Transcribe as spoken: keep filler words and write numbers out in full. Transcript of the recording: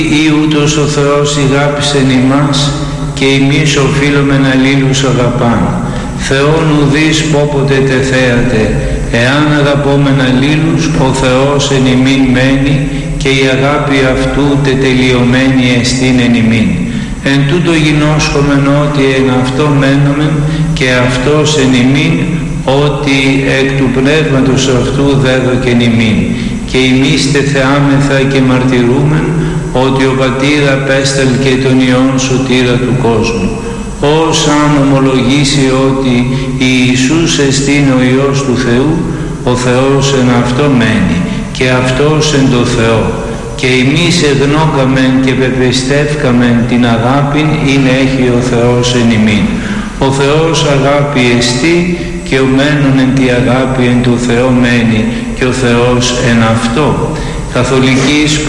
Ή ούτως ο Θεός ηγάπησεν ημάς και εμείς οφείλομεν αλλήλους αγαπάν. Θεόν ουδείς πόποτε τεθέατε, εάν αγαπόμεν αλλήλους, ο Θεός εν ημίν μένει και η αγάπη αυτού τετελειωμένη εστίν εν ημίν. Εν τούτο γινώσκομεν ότι εν αυτό μένομεν και αυτός εν ημίν, ότι εκ του πνεύματος αυτού δέδοκεν ημίν. Και εμείς τεθεάμεθα και μαρτυρούμεν ότι ο Πατήρ απέσταλκε τον Υιόν σωτήρα του κόσμου. Ως αν ομολογήσει ότι Ιησούς εστίν ο Υιός του Θεού, ο Θεός εν αυτό μένει και αυτός εν το Θεό. Και εμείς εγνώκαμεν και πεπιστεύκαμεν την αγάπην ειν έχει ο Θεός εν ημίν. Ο Θεός αγάπη εστί και ο μένων εν τη αγάπη εν το Θεό μένει και ο Θεός εν αυτό. Καθολικής